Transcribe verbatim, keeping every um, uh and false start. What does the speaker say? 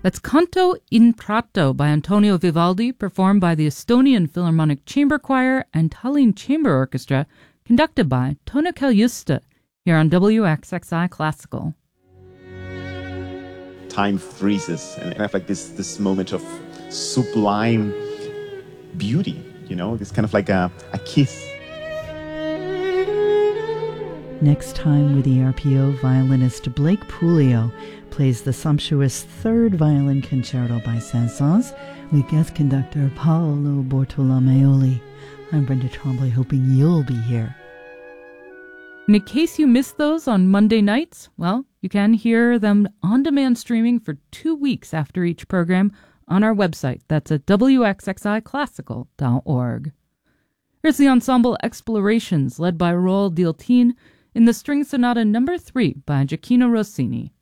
That's Canto in Prato by Antonio Vivaldi, performed by the Estonian Philharmonic Chamber Choir and Tallinn Chamber Orchestra, conducted by Tone Kaljuste, here on W X X I Classical. Time freezes, and I have like this this moment of sublime beauty, you know, it's kind of like a, a kiss. Next time with E R P O, violinist Blake Puleo plays the sumptuous third violin concerto by Saint-Saëns with guest conductor Paolo Bortolomeoli. I'm Brenda Tremblay, hoping you'll be here. And in case you missed those on Monday nights, well, you can hear them on-demand streaming for two weeks after each program on our website. That's at W X X I classical dot org. Here's the ensemble Explorations, led by Roel Deeltien, in the String Sonata number three by Gioacchino Rossini.